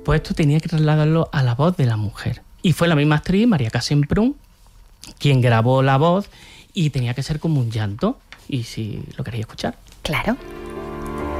pues esto tenía que trasladarlo a la voz de la mujer. Y fue la misma actriz, María Casemprún, quien grabó la voz y tenía que ser como un llanto. Y si lo queréis escuchar. Claro.